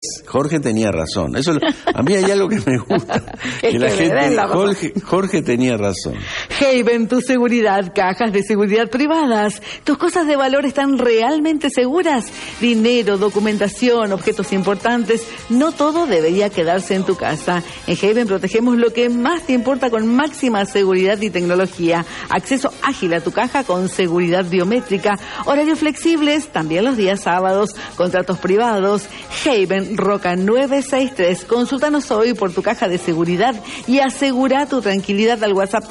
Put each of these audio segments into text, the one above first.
Jorge tenía razón. Eso, a mí hay algo que me gusta. Que la gente, Jorge tenía razón. Haven, tu seguridad, cajas de seguridad privadas. ¿Tus cosas de valor están realmente seguras? Dinero, documentación, objetos importantes, no todo debería quedarse en tu casa. En Haven protegemos lo que más te importa con máxima seguridad y tecnología. Acceso ágil a tu caja con seguridad biométrica. Horarios flexibles, también los días sábados. Contratos privados. Haven, Roca 963. Consúltanos hoy por tu caja de seguridad y asegura tu tranquilidad al WhatsApp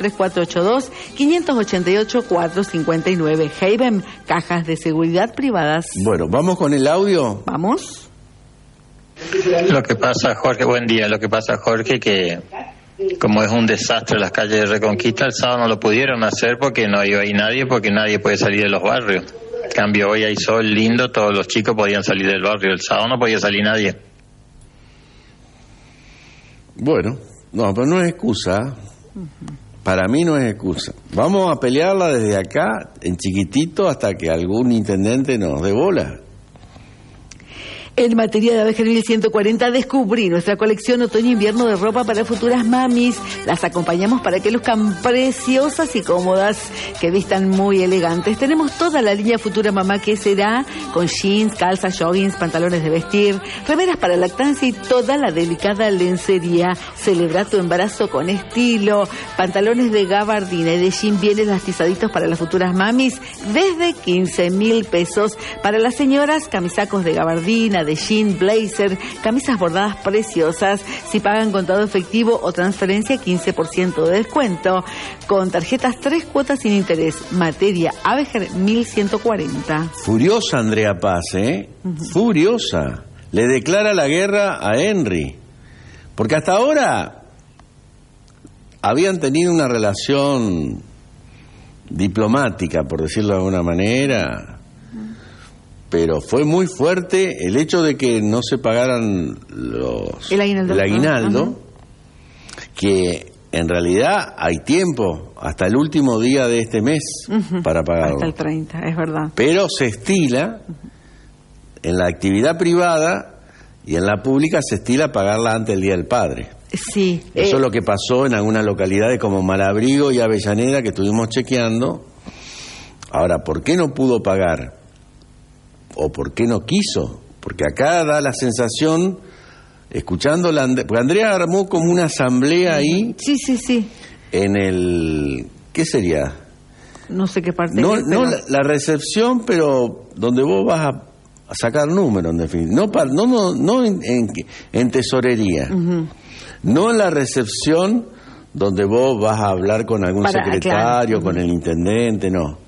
3482-588-459. Haven, cajas de seguridad privadas. Bueno, ¿vamos con el audio? ¿Vamos? Lo que pasa, Jorge, buen día. Lo que pasa, Jorge, que como es un desastre las calles de Reconquista, el sábado no lo pudieron hacer porque no iba ahí nadie, porque nadie puede salir de los barrios. En cambio, hoy hay sol lindo, todos los chicos podían salir del barrio. El sábado no podía salir nadie. Bueno, no, pero no es excusa. Para mí no es excusa. Vamos a pelearla desde acá, en chiquitito, hasta que algún intendente nos dé bola. En materia de Abeja 1140 descubrí nuestra colección otoño-invierno de ropa para futuras mamis. Las acompañamos para que luzcan preciosas y cómodas, que vistan muy elegantes. Tenemos toda la línea Futura Mamá que será con jeans, calzas, joggings, pantalones de vestir, remeras para lactancia y toda la delicada lencería. Celebra tu embarazo con estilo. Pantalones de gabardina y de jean bien elastizaditos para las futuras mamis desde 15.000 pesos. Para las señoras, camisacos de gabardina, de jean, blazer, camisas bordadas preciosas. Si pagan contado efectivo o transferencia, 15% de descuento. Con tarjetas 3 cuotas sin interés. Materia Abeja 1140. Furiosa Andrea Paz, ¿eh? Furiosa. Le declara la guerra a Henry. Porque hasta ahora habían tenido una relación diplomática, por decirlo de alguna manera, pero fue muy fuerte el hecho de que no se pagaran el aguinaldo, que en realidad hay tiempo, hasta el último día de este mes para pagarlo. Hasta el 30, es verdad. Pero se estila, en la actividad privada y en la pública se estila pagarla antes del Día del Padre. Sí. Eso es lo que pasó en algunas localidades como Malabrigo y Avellaneda, que estuvimos chequeando. Ahora, ¿por qué no pudo pagar? ¿O por qué no quiso? Porque acá da la sensación, escuchando porque Andrea armó como una asamblea ahí. Sí. En el... ¿Qué sería? No sé qué parte. No la recepción, pero donde vos vas a sacar números, en definitiva. No en tesorería. No en la recepción donde vos vas a hablar con algún secretario, con el intendente, no.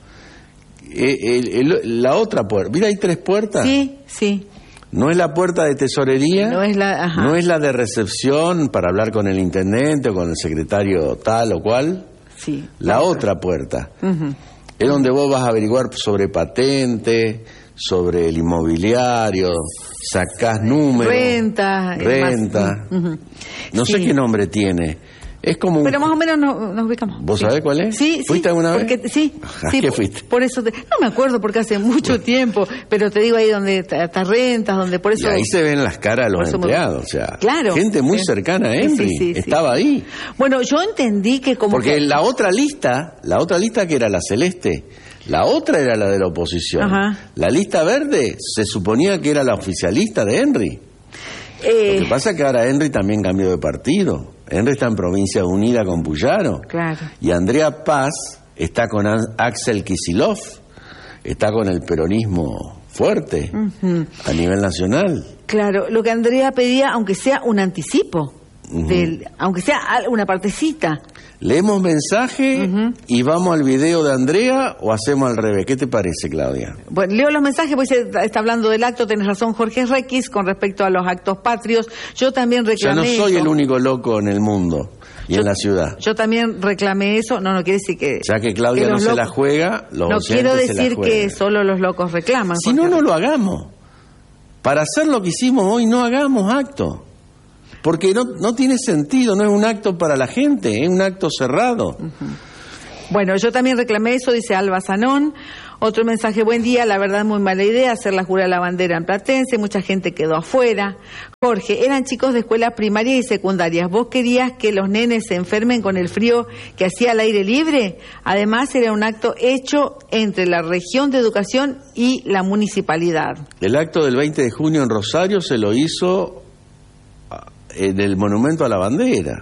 La otra puerta, mira, hay 3 puertas. Sí. No es la puerta de tesorería, no es la de recepción para hablar con el intendente o con el secretario tal o cual. Sí. La otra puerta es donde vos vas a averiguar sobre patente, sobre el inmobiliario, sacás números, renta. No sé qué nombre tiene. Es como pero más o menos nos ubicamos. ¿Vos sabés cuál es? Sí. ¿Fuiste alguna vez? Sí. ¿A qué fuiste? Por eso no me acuerdo porque hace mucho tiempo, pero te digo ahí donde está rentas, donde por eso... Y ahí se ven las caras de los empleados, o sea, claro, gente muy cercana a Henry, estaba ahí. Bueno, yo entendí que como... Porque la otra lista que era la celeste, la otra era la de la oposición. La lista verde se suponía que era la oficialista de Henry. Lo que pasa es que ahora Henry también cambió de partido. Henry está en Provincia Unida con Puyaro. Claro. Y Andrea Paz está con Axel Kicillof. Está con el peronismo fuerte a nivel nacional. Claro, lo que Andrea pedía, aunque sea un anticipo, aunque sea una partecita. ¿Leemos mensaje y vamos al video de Andrea o hacemos al revés? ¿Qué te parece, Claudia? Bueno, leo los mensajes, pues está hablando del acto, tenés razón, Jorge Requis, con respecto a los actos patrios. Yo también reclamé yo no soy el único loco en el mundo y en la ciudad. Yo también reclamé eso, no quiere decir que... Ya que Claudia no se la juega, los no quiero decir que solo los locos reclaman. Si no lo hagamos. Para hacer lo que hicimos hoy, no hagamos acto. Porque no tiene sentido, no es un acto para la gente, es un acto cerrado. Bueno, yo también reclamé eso, dice Alba Zanón. Otro mensaje, buen día, la verdad muy mala idea hacer la jura de la bandera en Platense, mucha gente quedó afuera. Jorge, eran chicos de escuelas primarias y secundarias, ¿vos querías que los nenes se enfermen con el frío que hacía al aire libre? Además era un acto hecho entre la región de educación y la municipalidad. El acto del 20 de junio en Rosario se lo hizo en el monumento a la bandera.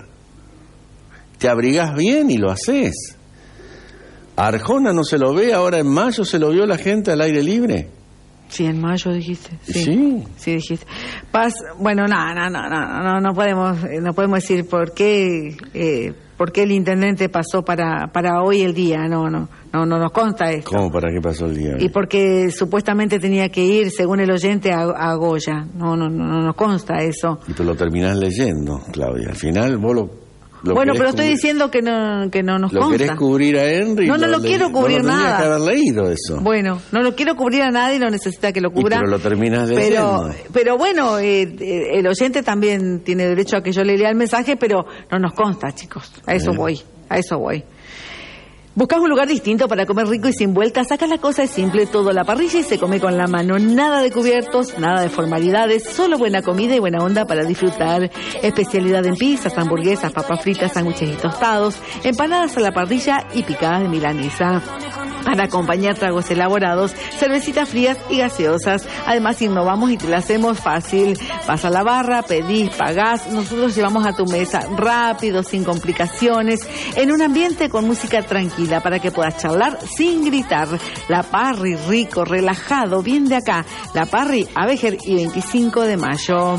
Te abrigás bien y lo haces. A Arjona no se lo ve, ahora en mayo se lo vio la gente al aire libre. Sí, en mayo dijiste. Sí. Sí, dijiste. Paz, bueno, no podemos decir por qué el intendente pasó para hoy el día. No nos consta esto. ¿Cómo para qué pasó el día? Y porque supuestamente tenía que ir, según el oyente, a Goya. No nos consta eso. Y tú lo terminás leyendo, Claudia. Al final vos lo bueno, pero estoy diciendo que no nos consta. ¿Lo querés cubrir a Henry? No lo quiero cubrir nada. Tendrías que haber leído eso. Bueno, no lo quiero cubrir a nadie, no necesita que lo cubra. Pero lo terminas leyendo. Pero bueno, el oyente también tiene derecho a que yo le lea el mensaje, pero no nos consta, chicos. A eso voy. ¿Buscas un lugar distinto para comer rico y sin vueltas? Acá la cosa es simple, todo a la parrilla y se come con la mano. Nada de cubiertos, nada de formalidades, solo buena comida y buena onda para disfrutar. Especialidad en pizzas, hamburguesas, papas fritas, sándwiches y tostados, empanadas a la parrilla y picadas de milanesa. Para acompañar tragos elaborados, cervecitas frías y gaseosas. Además innovamos y te la hacemos fácil. Vas a la barra, pedís, pagás, nosotros llevamos a tu mesa rápido, sin complicaciones, en un ambiente con música tranquila para que puedas charlar sin gritar. La Parry, rico, relajado, bien de acá. La Parry, Avejer y 25 de mayo.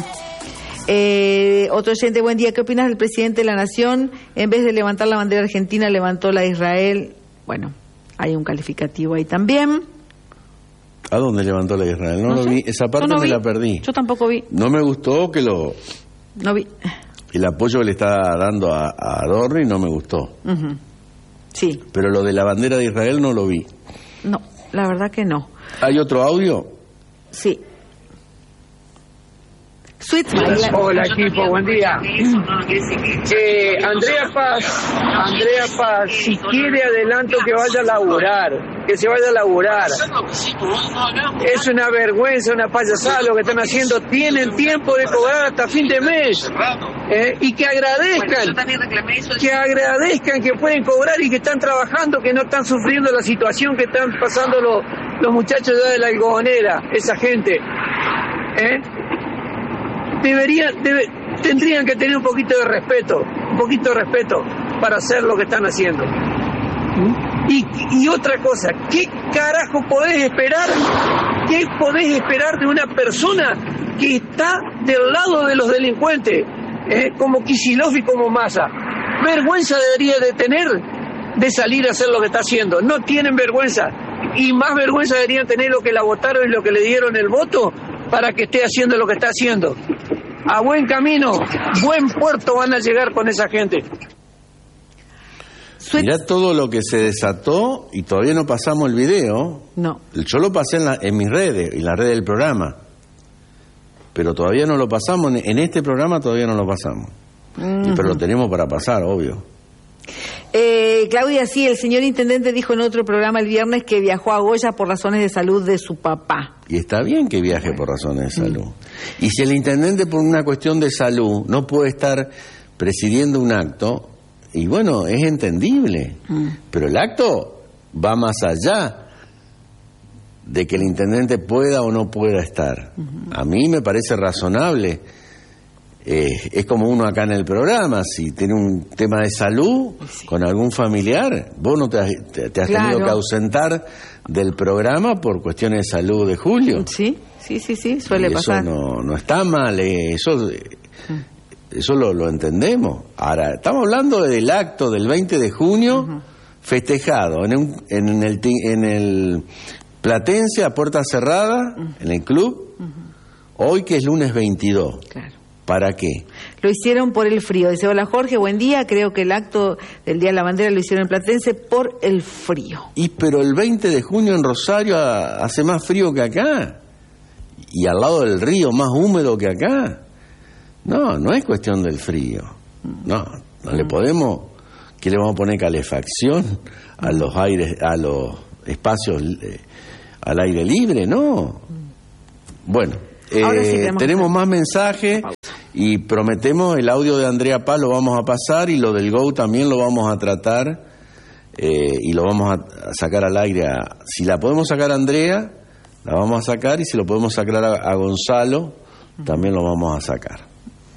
Otro oyente, buen día, ¿qué opinas del presidente de la Nación? En vez de levantar la bandera argentina, levantó la de Israel. Bueno, hay un calificativo ahí también. ¿A dónde levantó la de Israel? No lo vi, esa parte me la perdí. Yo tampoco vi. No me gustó que No vi. El apoyo que le está dando a Dorri no me gustó. Uh-huh. Sí. Pero lo de la bandera de Israel no lo vi. No, la verdad que no. ¿Hay otro audio? Sí. Hola equipo, buen día. Andrea Paz, si quiere adelanto que vaya a laburar, que se vaya a laburar. Es una vergüenza, una payasada lo que están haciendo. Tienen tiempo de cobrar hasta fin de mes. Y que agradezcan que pueden cobrar y que están trabajando, que no están sufriendo la situación que están pasando los muchachos de la algodonera, esa gente. Tendrían que tener un poquito de respeto para hacer lo que están haciendo. Y otra cosa, ¿qué carajo podés esperar? ¿Qué podés esperar de una persona que está del lado de los delincuentes, como Kicillof y como Massa? Vergüenza debería de tener de salir a hacer lo que está haciendo. No tienen vergüenza. Y más vergüenza deberían tener lo que la votaron y lo que le dieron el voto para que esté haciendo lo que está haciendo. A buen camino, buen puerto van a llegar con esa gente. Mirá todo lo que se desató y todavía no pasamos el video. No. Yo lo pasé en mis redes, en la red del programa. Pero todavía no lo pasamos, en este programa todavía no lo pasamos. Uh-huh. Pero lo tenemos para pasar, obvio. Claudia, sí, el señor intendente dijo en otro programa el viernes que viajó a Goya por razones de salud de su papá. Y está bien que viaje por razones de salud. Y si el intendente por una cuestión de salud no puede estar presidiendo un acto, y bueno, es entendible. Pero el acto va más allá de que el intendente pueda o no pueda estar. A mí me parece razonable. Es como uno acá en el programa, si tiene un tema de salud con algún familiar, vos no te has tenido que ausentar del programa por cuestiones de salud de Julio. Sí, suele pasar. Eso no está mal, eso lo entendemos. Ahora, estamos hablando del acto del 20 de junio festejado en el Platense a puerta cerrada, en el club, hoy que es lunes 22. Claro. ¿Para qué? Lo hicieron por el frío. Dice, hola Jorge, buen día. Creo que el acto del Día de la Bandera lo hicieron en Platense por el frío. Pero el 20 de junio en Rosario hace más frío que acá. Y al lado del río más húmedo que acá. No es cuestión del frío. No le podemos... ¿Qué le vamos a poner calefacción a los aires, a los espacios al aire libre, ¿no? Bueno, tenemos más mensajes y prometemos el audio de Andrea Paz lo vamos a pasar y lo del Go también lo vamos a tratar y lo vamos a sacar al aire. Si la podemos sacar a Andrea, la vamos a sacar, y si lo podemos sacar a Gonzalo, también lo vamos a sacar.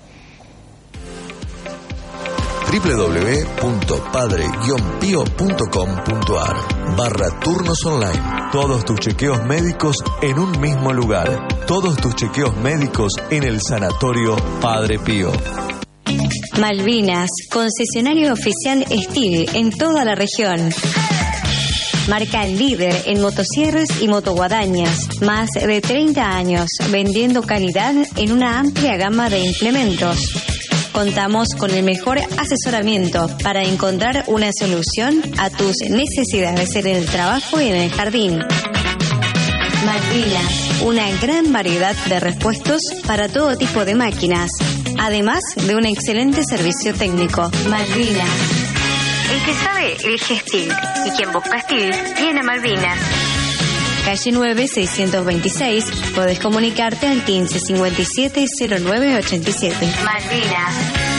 www.padre-pio.com.ar/turnos online. Todos tus chequeos médicos en un mismo lugar. Todos tus chequeos médicos en el Sanatorio Padre Pío. Malvinas, concesionario oficial Steel en toda la región. Marca líder en motosierras y motoguadañas. Más de 30 años vendiendo calidad en una amplia gama de implementos. Contamos con el mejor asesoramiento para encontrar una solución a tus necesidades en el trabajo y en el jardín. Malvinas, una gran variedad de repuestos para todo tipo de máquinas, además de un excelente servicio técnico. Malvinas. El que sabe, elige Steel. Y quien busca Steel, viene a Malvinas. Calle 9, 626. Podés comunicarte al 15 57 09 87. Malvinas.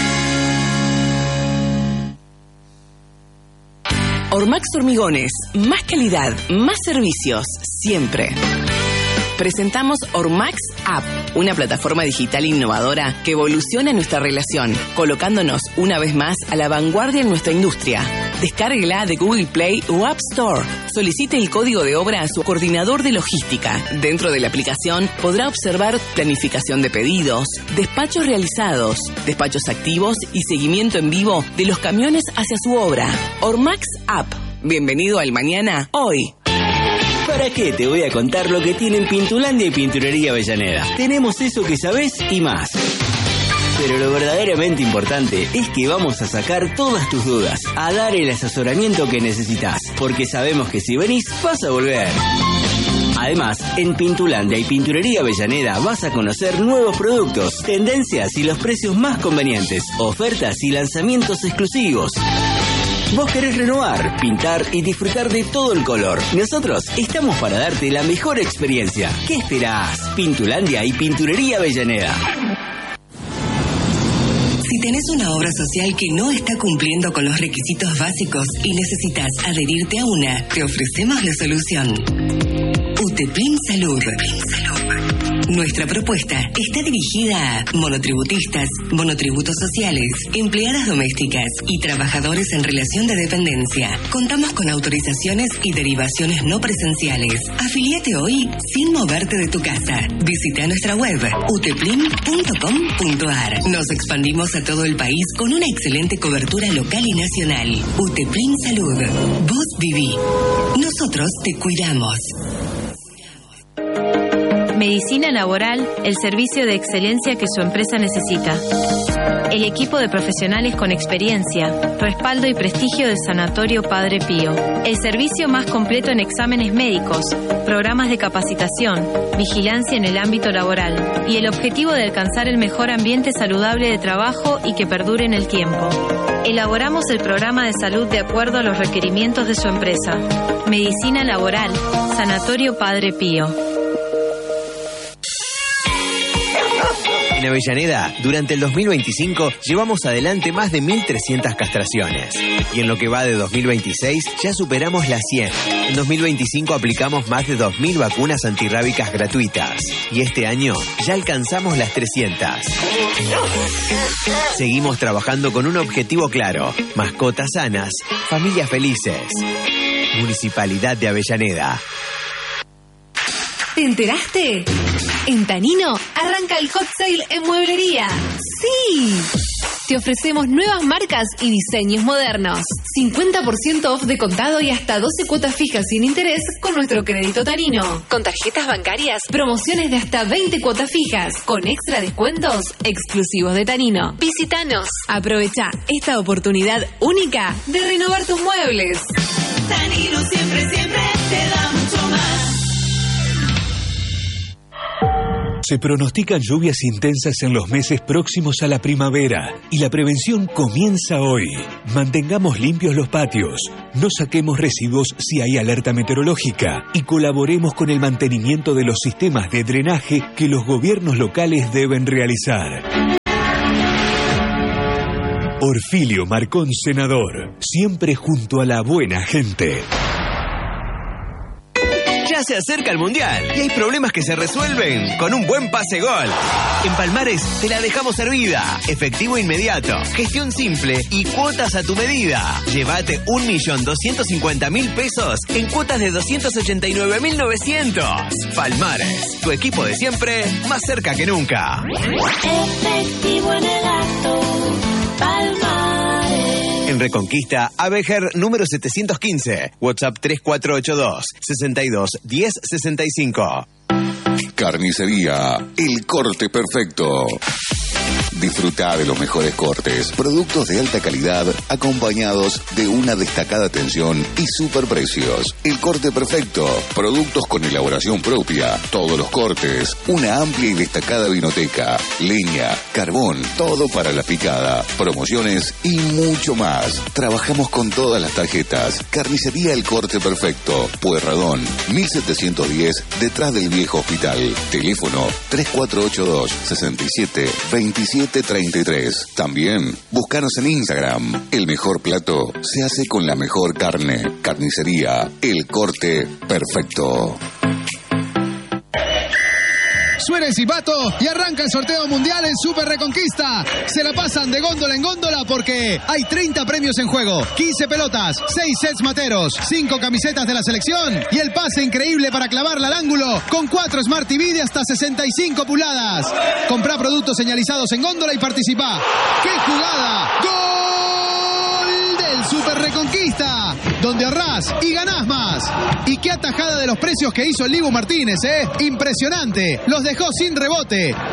Ormax Hormigones. Más calidad, más servicios, siempre. Presentamos Ormax App, una plataforma digital innovadora que evoluciona nuestra relación, colocándonos una vez más a la vanguardia en nuestra industria. Descárguela de Google Play o App Store. Solicite el código de obra a su coordinador de logística. Dentro de la aplicación podrá observar planificación de pedidos, despachos realizados, despachos activos y seguimiento en vivo de los camiones hacia su obra. Ormax App. Bienvenido al mañana, hoy. ¿Para qué te voy a contar lo que tienen Pintulandia y Pinturería Avellaneda? Tenemos eso que sabés y más. Pero lo verdaderamente importante es que vamos a sacar todas tus dudas, a dar el asesoramiento que necesitas, porque sabemos que si venís vas a volver. Además, en Pintulandia y Pinturería Avellaneda vas a conocer nuevos productos, tendencias y los precios más convenientes, ofertas y lanzamientos exclusivos. Vos querés renovar, pintar y disfrutar de todo el color. Nosotros estamos para darte la mejor experiencia. ¿Qué esperás? Pintulandia y Pinturería Avellaneda. Si tenés una obra social que no está cumpliendo con los requisitos básicos y necesitas adherirte a una, te ofrecemos la solución. UTEPLIN Salud. Nuestra propuesta está dirigida a monotributistas, monotributos sociales, empleadas domésticas y trabajadores en relación de dependencia. Contamos con autorizaciones y derivaciones no presenciales. Afiliate hoy sin moverte de tu casa. Visita nuestra web uteplin.com.ar. Nos expandimos a todo el país con una excelente cobertura local y nacional. UTEPLIN Salud. Vos viví. Nosotros te cuidamos. Medicina Laboral, el servicio de excelencia que su empresa necesita. El equipo de profesionales con experiencia, respaldo y prestigio del Sanatorio Padre Pío. El servicio más completo en exámenes médicos, programas de capacitación, vigilancia en el ámbito laboral y el objetivo de alcanzar el mejor ambiente saludable de trabajo y que perdure en el tiempo. Elaboramos el programa de salud de acuerdo a los requerimientos de su empresa. Medicina Laboral, Sanatorio Padre Pío. En Avellaneda, durante el 2025, llevamos adelante más de 1.300 castraciones. Y en lo que va de 2026, ya superamos las 100. En 2025 aplicamos más de 2.000 vacunas antirrábicas gratuitas. Y este año, ya alcanzamos las 300. Seguimos trabajando con un objetivo claro: mascotas sanas, familias felices. Municipalidad de Avellaneda. ¿Te enteraste? En Tanino arranca el hot sale en mueblería. ¡Sí! Te ofrecemos nuevas marcas y diseños modernos. 50% off de contado y hasta 12 cuotas fijas sin interés con nuestro crédito Tanino. Con tarjetas bancarias, promociones de hasta 20 cuotas fijas, con extra descuentos exclusivos de Tanino. Visítanos. Aprovecha esta oportunidad única de renovar tus muebles. Tanino siempre, siempre te da mucho más. Se pronostican lluvias intensas en los meses próximos a la primavera y la prevención comienza hoy. Mantengamos limpios los patios, no saquemos residuos si hay alerta meteorológica y colaboremos con el mantenimiento de los sistemas de drenaje que los gobiernos locales deben realizar. Orfilio Marcón, senador, siempre junto a la buena gente. Ya se acerca el Mundial y hay problemas que se resuelven con un buen pase gol. En Palmares te la dejamos servida. Efectivo inmediato, gestión simple y cuotas a tu medida. Llévate 1.250.000 pesos en cuotas de 289.900. Palmares, tu equipo de siempre, más cerca que nunca. Efectivo en el acto, Palmares. En Reconquista, Abejer número 715, WhatsApp 3482 62 10 65. Carnicería El Corte Perfecto. Disfruta de los mejores cortes, productos de alta calidad, acompañados de una destacada atención y superprecios. El Corte Perfecto, productos con elaboración propia, todos los cortes, una amplia y destacada vinoteca, leña, carbón, todo para la picada, promociones y mucho más. Trabajamos con todas las tarjetas. Carnicería El Corte Perfecto, Pueyrredón, 1710, detrás del viejo hospital. Teléfono 3482 67 27 33. También búscanos en Instagram. El mejor plato se hace con la mejor carne. Carnicería El Corte Perfecto. Suena el silbato y arranca el sorteo mundial en Super Reconquista. Se la pasan de góndola en góndola porque hay 30 premios en juego, 15 pelotas, 6 sets materos, 5 camisetas de la selección y el pase increíble para clavarla al ángulo con 4 Smart TV de hasta 65 pulgadas. Comprá productos señalizados en góndola y participá. ¡Qué jugada! ¡Gol del Super Reconquista! Donde ahorrás y ganás más. Y qué atajada de los precios que hizo el Dibu Martínez, ¿eh? Impresionante. Los dejó sin rebote.